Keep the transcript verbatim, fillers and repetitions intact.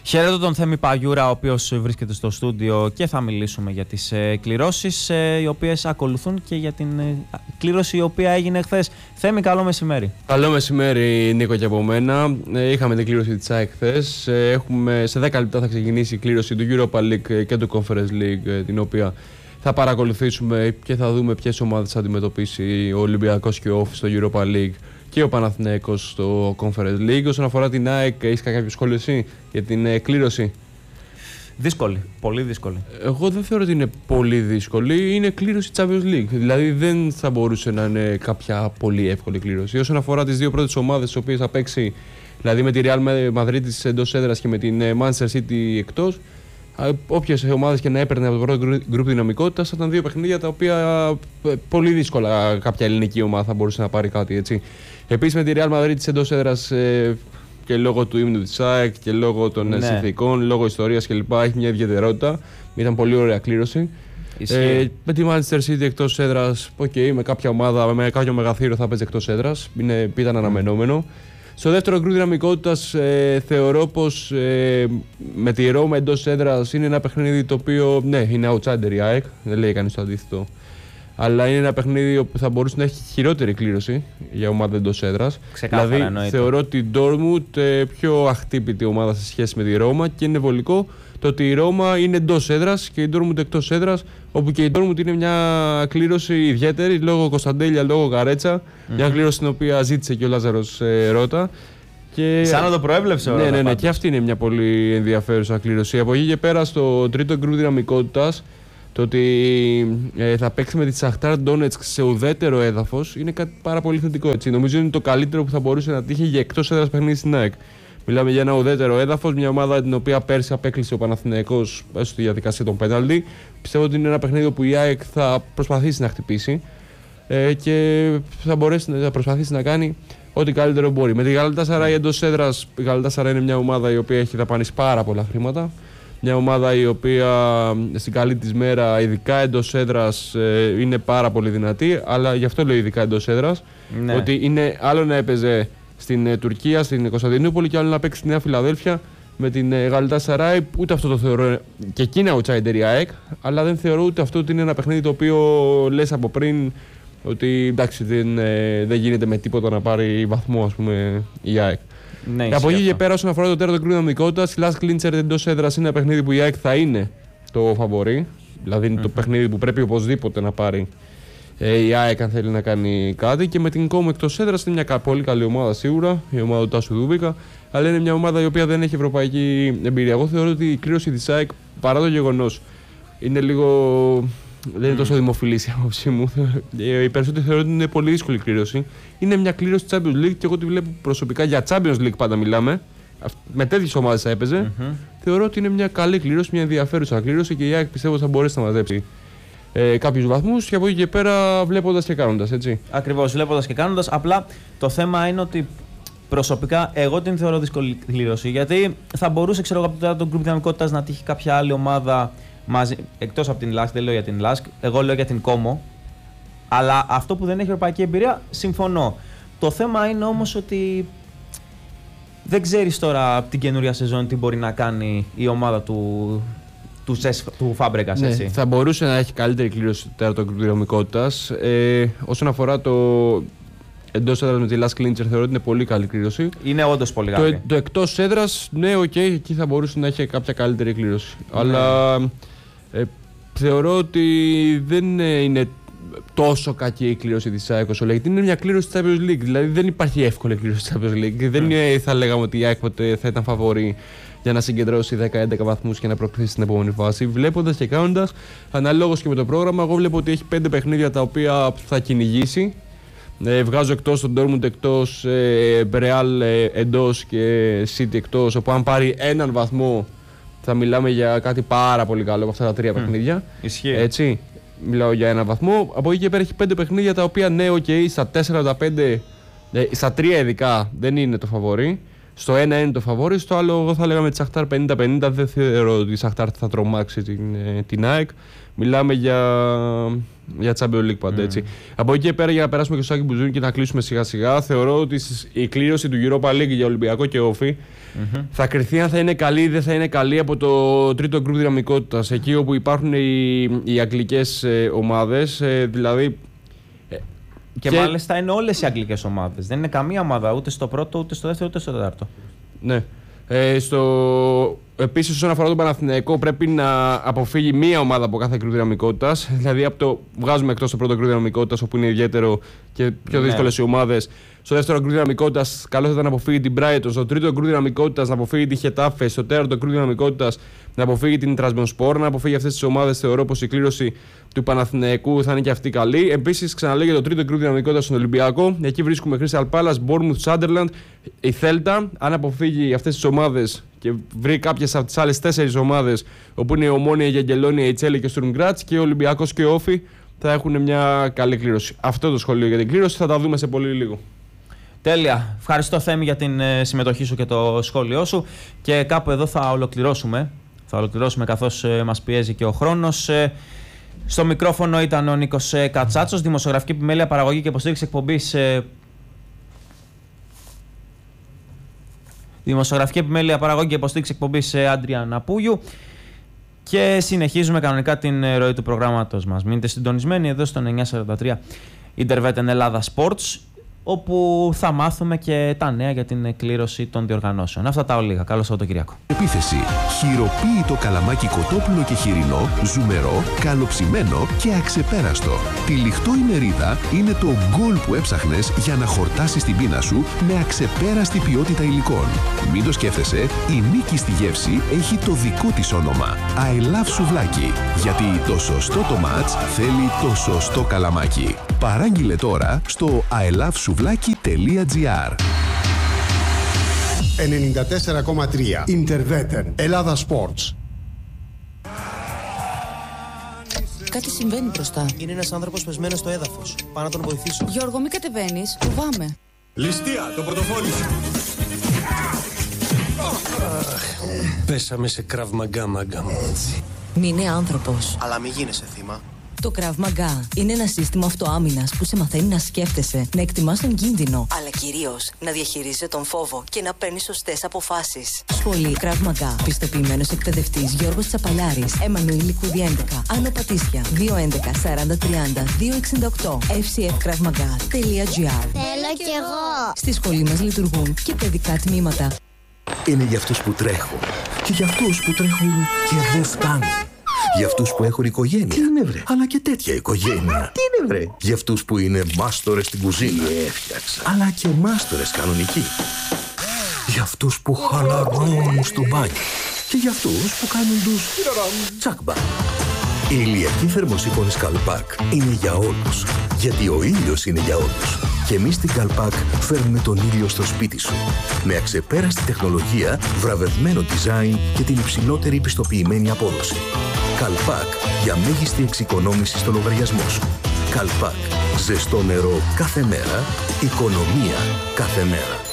Χαιρετώ τον Θέμη Παγιούρα, ο οποίος βρίσκεται στο στούντιο και θα μιλήσουμε για τις ε, κληρώσεις ε, οι οποίες ακολουθούν και για την ε, κλήρωση η οποία έγινε χθες. Θέμη, καλό μεσημέρι. Καλό μεσημέρι, Νίκο, και από μένα. Ε, είχαμε την κλήρωση της ΑΕΚ χθες. Ε, έχουμε, σε δέκα λεπτά θα ξεκινήσει η κλήρωση του Europa League και του Conference League, ε, την οποία θα παρακολουθήσουμε και θα δούμε ποιες ομάδες θα αντιμετωπίσει ο Ολυμπιακός και ο Όφης στο Europa League και ο Παναθηναϊκός στο Conference League. Όσον αφορά την ΑΕΚ, έχεις κάποιο σχόλιο εσύ για την ε, κλήρωση? Δύσκολη, πολύ δύσκολη. Εγώ δεν θεωρώ ότι είναι πολύ δύσκολη. Είναι κλήρωση Champions League. Δηλαδή δεν θα μπορούσε να είναι κάποια πολύ εύκολη κλήρωση. Όσον αφορά τις δύο πρώτες ομάδες, τις οποίες θα παίξει, δηλαδή με τη Real Madrid εντός έδρας και με την Manchester City εκτός, όποιες ομάδες και να έπαιρνε από το πρώτο γκρουπ δυναμικότητας, θα ήταν δύο παιχνίδια τα οποία πολύ δύσκολα κάποια ελληνική ομάδα θα μπορούσε να πάρει κάτι, έτσι. Επίσης με τη Real Madrid εντός έδρας, ε, και λόγω του ύμνου της ΑΕΚ και λόγω των ναι. συνθηκών, λόγω ιστορίας κλπ. Έχει μια ιδιαιτερότητα. Ήταν πολύ ωραία κλήρωση. Ε, με τη Manchester City εκτός έδρας, okay, με κάποια ομάδα, με κάποιο μεγαθύριο θα παίζει εκτός έδρας. Είναι, ήταν αναμενόμενο. Στο δεύτερο γκρουπ δυναμικότητας, ε, θεωρώ πως ε, με τη Ρώμα εντός έδρας είναι ένα παιχνίδι το οποίο, ναι, είναι outsider η ΑΕΚ, δεν λέει κανείς το αντίθετο. Αλλά είναι ένα παιχνίδι που θα μπορούσε να έχει χειρότερη κλήρωση για ομάδα εντός έδρας. Ξεκάθαρα, δηλαδή, εννοείται. θεωρώ την Dortmund ε, πιο αχτύπητη ομάδα σε σχέση με τη Ρώμα και είναι βολικό το ότι η Ρώμα είναι εντός έδρας και η Dortmund εκτός έδρας. Όπου και η Dortmund είναι μια κλήρωση ιδιαίτερη λόγω Κωνσταντέλια, λόγω Γαρέτσα. Mm-hmm. Μια κλήρωση την οποία ζήτησε και ο Λάζαρος ε, Ρώτα. Και... Σαν να το προέβλεψε ο Ναι, Ρώτα, ναι, ναι, και αυτή είναι μια πολύ ενδιαφέρουσα κλήρωση. Από εκεί και πέρα, στο τρίτο γκρουπ δυναμικότητας, το ότι ε, θα παίξει με τη Σαχτάρ Ντόνετσκ σε ουδέτερο έδαφος είναι κάτι πάρα πολύ θετικό. Έτσι. Νομίζω είναι το καλύτερο που θα μπορούσε να τύχει για εκτός έδρας παιχνίδι στην ΑΕΚ. Μιλάμε για ένα ουδέτερο έδαφος, μια ομάδα την οποία πέρσι απέκλεισε ο Παναθηναϊκός στη διαδικασία των πέναλτι. Πιστεύω ότι είναι ένα παιχνίδι που η ΑΕΚ θα προσπαθήσει να χτυπήσει ε, και θα μπορέσει να προσπαθήσει να κάνει ό,τι καλύτερο μπορεί. Με τη Γαλατάσαράι εντός έδρας, η Γαλατάσαράι είναι μια ομάδα η οποία έχει δαπανίσει πάρα πολλά χρήματα. Μια ομάδα η οποία στην καλή της μέρα, ειδικά εντός έδρας, είναι πάρα πολύ δυνατή, αλλά γι' αυτό λέω ειδικά εντός έδρας, ναι. Ότι είναι άλλο να έπαιζε στην Τουρκία, στην Κωνσταντινούπολη και άλλο να παίξει στη Νέα Φιλαδέλφια με την Γαλατάσαράι. Ούτε αυτό το θεωρώ, και εκεί είναι outsider η ΑΕΚ, αλλά δεν θεωρώ ούτε αυτό ότι είναι ένα παιχνίδι το οποίο λες από πριν ότι εντάξει δεν, δεν γίνεται με τίποτα να πάρει βαθμό, ας πούμε, η ΑΕΚ. Ναι, από εκεί και πέρα, όσον αφορά το τέταρτο γκρουπ δυναμικότητας, η Last Clincher εντός έδρας είναι ένα παιχνίδι που η ΑΕΚ θα είναι το φαβορί. Δηλαδή είναι mm-hmm. το παιχνίδι που πρέπει οπωσδήποτε να πάρει ε, η ΑΕΚ αν θέλει να κάνει κάτι. Και με την Κόμο εκτός έδρας είναι μια πολύ καλή ομάδα σίγουρα, η ομάδα του Τάσου Δούμπικα. Αλλά είναι μια ομάδα η οποία δεν έχει ευρωπαϊκή εμπειρία. Εγώ θεωρώ ότι η κλήρωση της ΑΕΚ, παρά το γεγονός, είναι λίγο. Δεν είναι τόσο δημοφιλής η άποψή μου. Οι περισσότεροι θεωρούν ότι είναι πολύ δύσκολη κλήρωση. Είναι μια κλήρωση της Champions League και εγώ τη βλέπω προσωπικά για Champions League πάντα μιλάμε. Με τέτοιες ομάδες θα έπαιζε. Mm-hmm. Θεωρώ ότι είναι μια καλή κλήρωση, μια ενδιαφέρουσα κλήρωση και η ΑΕΚ πιστεύω θα μπορέσει να μαζέψει ε, κάποιους βαθμούς και από εκεί και πέρα βλέποντας και κάνοντας, έτσι. Ακριβώς, βλέποντας και κάνοντας. Απλά το θέμα είναι ότι προσωπικά εγώ την θεωρώ δύσκολη κλήρωση. Γιατί θα μπορούσε, ξέρω εγώ, από το γκρουπ δυναμικότητας να τύχει κάποια άλλη ομάδα. Μαζί, εκτός από την Λάσκ, δεν λέω για την Λάσκ, εγώ λέω για την Κόμο. Αλλά αυτό που δεν έχει ευρωπαϊκή εμπειρία, συμφωνώ. Το θέμα είναι όμως ότι δεν ξέρεις τώρα από την καινούρια σεζόν τι μπορεί να κάνει η ομάδα του, του, του Φάμπρεκας, έτσι. Ναι, θα μπορούσε να έχει καλύτερη κλήρωση στο τέταρτο γκρουπ δυναμικότητας. Ε, όσον αφορά το εντός έδρας με τη Last Clincher, θεωρώ ότι είναι πολύ καλή κλήρωση. Είναι όντως πολύ καλή. Το, το εκτός έδρας, ναι, οκ, okay, εκεί θα μπορούσε να έχει κάποια καλύτερη κλήρωση. Ναι. Αλλά ε, θεωρώ ότι δεν είναι τόσο κακή η κλήρωση της ΑΕΚ όσο λέγεται. Είναι μια κλήρωση της Champions League. Δηλαδή δεν υπάρχει εύκολη κλήρωση της Champions League. Mm. Δεν είναι, θα λέγαμε ότι η ΑΕΚ ποτέ θα ήταν φαβορή για να συγκεντρώσει δέκα με έντεκα βαθμούς και να προκριθεί στην επόμενη φάση. Βλέποντας και κάνοντας, αναλόγως και με το πρόγραμμα, εγώ βλέπω ότι έχει πέντε παιχνίδια τα οποία θα κυνηγήσει. Ε, βγάζω εκτός τον Dortmund εκτός, ε, Real ε, εντός και City εκτός, όπου αν πάρει έναν βαθμό θα μιλάμε για κάτι πάρα πολύ καλό από αυτά τα τρία mm. παιχνίδια. Ισχύει. Έτσι, μιλάω για έναν βαθμό. Από εκεί και πέρα έχει πέντε παιχνίδια τα οποία ναι, ok, στα τέσσερα από τα πέντε, ε, στα τρία ειδικά δεν είναι το φαβορί. Στο ένα είναι το φαβόρι, στο άλλο εγώ θα λέγαμε τη Σαχτάρ πενήντα πενήντα. Δεν θεωρώ ότι η Σαχτάρ θα τρομάξει την, την ΑΕΚ. Μιλάμε για, για Champions League πάντα, έτσι. Mm. Από εκεί και πέρα, για να περάσουμε και στο Σάκη Μπουζούνι και να κλείσουμε σιγά σιγά, θεωρώ ότι η κλήρωση του Europa League για Ολυμπιακό και Όφη mm-hmm. θα κριθεί αν θα είναι καλή ή δεν θα είναι καλή από το τρίτο γκρουπ δυναμικότητας. Εκεί όπου υπάρχουν οι, οι αγγλικές ε, ομάδες, ε, δηλαδή. Ε, και, και μάλιστα είναι όλες οι αγγλικές ομάδες. Δεν είναι καμία ομάδα ούτε στο πρώτο, ούτε στο δεύτερο, ούτε στο τέταρτο. Ναι. Ε, στο... Επίσης, όσον αφορά τον Παναθηναϊκό, πρέπει να αποφύγει μία ομάδα από κάθε γκρουπ δυναμικότητας. Δηλαδή, από το βγάζουμε εκτός το πρώτο γκρουπ δυναμικότητας, όπου είναι ιδιαίτερο και πιο δύσκολες οι ομάδες. Στο δεύτερο γκρουπ δυναμικότητας, καλό θα ήταν να αποφύγει την Brighton. Στο τρίτο γκρουπ δυναμικότητας, να αποφύγει τη Χετάφε. Στο τέταρτο γκρουπ δυναμικότητας, να αποφύγει την Τρασμπονσπόρ. Να αποφύγει αυτές τις ομάδες. Θεωρώ πως η κλήρωση του Παναθηναϊκού θα είναι και αυτή καλή. Επίσης, ξαναλέγει το τρίτο γκρουπ δυναμικότητας στον Ολυμπιακό. Εκεί βρίσκουμε Crystal Palace, Bournemouth, Sunderland, η Θέλτα. Αν αποφύγει αυτές τις ομάδες και βρει κάποιες από τις άλλες τέσσερις ομάδες, όπου είναι η Ομόνια, η Αγγελόνια, η Τσέλη και ο Στουρμ Γκράτς, και ο Ολυμπιακός και ο Όφη, θα έχουν μια καλή κλήρωση. Αυτό το σχολείο για την κλήρωση θα τα δούμε σε πολύ λίγο. Τέλεια. Ευχαριστώ, Θέμη, για την συμμετοχή σου και το σχόλιο σου. Και κάπου εδώ θα ολοκληρώσουμε. Θα ολοκληρώσουμε καθώς μας πιέζει και ο χρόνος. Στο μικρόφωνο ήταν ο Νίκος Κατσάτσος, δημοσιογραφική επιμέλεια, παραγωγή και υποστήριξη εκπομπής. Δημοσιογραφική επιμέλεια, παραγωγή και υποστήριξη εκπομπής Άντρια Ναπούγιου. Και συνεχίζουμε κανονικά την ροή του προγράμματος μας. Μείνετε συντονισμένοι εδώ στον εννιακόσια σαράντα τρία Intervetten Ελλάδα Sports, όπου θα μάθουμε και τα νέα για την κλήρωση των διοργανώσεων. Αυτά τα ολίγα. Καλό Σαββατοκύριακο. Επίθεση. Χειροποίητο καλαμάκι κοτόπουλο και χοιρινό, ζουμερό, καλοψημένο και αξεπέραστο. Τυλιχτό ημερίδα είναι το γκολ που έψαχνες για να χορτάσεις την πείνα σου με αξεπέραστη ποιότητα υλικών. Μην το σκέφτεσαι, η νίκη στη γεύση έχει το δικό της όνομα. I love σουβλάκι. Γιατί το σωστό το μάτς θέλει το σωστό καλαμάκι. Παράγγειλε τώρα στο i love σουβλάκι τελεία τζι άρ. ενενήντα τέσσερα κόμμα τρία Intervetten Ελλάδα Sports. Κάτι συμβαίνει μπροστά. Είναι ένας άνθρωπος πεσμένος στο έδαφος. Πάω να τον βοηθήσω. Γιώργο, μην κατεβαίνεις. Φοβάμαι. Ληστεία, το πορτοφόλι σου. Πέσαμε σε Krav Maga, μάγκα μου. Μην είναι άνθρωπος. Αλλά μην γίνεσαι θύμα. Το Krav Maga είναι ένα σύστημα αυτοάμυνας που σε μαθαίνει να σκέφτεσαι, να εκτιμάς τον κίνδυνο, αλλά κυρίως να διαχειρίζεσαι τον φόβο και να παίρνεις σωστές αποφάσεις. Σχολή Krav Maga. Πιστοποιημένος εκπαιδευτής Γιώργος Τσαπαλιάρης, Εμμανουήλ Λικούδη έντεκα, Άνω Πατήσια, δύο έντεκα σαράντα τριάντα δύο εξήντα οκτώ, εφ σι εφ κραυ μαγά τελεία τζι άρ. Θέλω κι εγώ. Στη σχολή μας λειτουργούν και παιδικά τμήματα. Είναι για αυτούς που τρέχουν και για αυτούς που τρέχουν και δεν φτάνουν. Για αυτούς που έχουν οικογένεια. Τι είναι, βρε? Αλλά και τέτοια οικογένεια. Τι είναι, βρε? Για αυτούς που είναι μάστορες στην κουζίνα. Τι έφτιαξα. Αλλά και μάστορες κανονικοί. Για αυτούς που χαλαρώνουν στο μπάνιο. Και για αυτούς που κάνουν τους τσακμπά. Η ηλιακή θερμοσύφωνη Καλπάκ είναι για όλους. Γιατί ο ήλιος είναι για όλους. Και εμείς στην Καλπάκ φέρνουμε τον ήλιο στο σπίτι σου. Με αξεπέραστη τεχνολογία, βραβευμένο design και την υψηλότερη πιστοποιημένη απόδοση. Καλπάκ για μέγιστη εξοικονόμηση στο λογαριασμό σου. Καλπάκ. Ζεστό νερό κάθε μέρα. Οικονομία κάθε μέρα.